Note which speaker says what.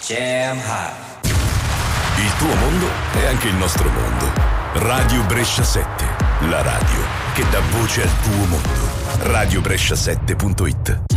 Speaker 1: Jam hot.
Speaker 2: Il tuo mondo è anche il nostro mondo. Radio Brescia 7, la radio che dà voce al tuo mondo. radiobrescia7.it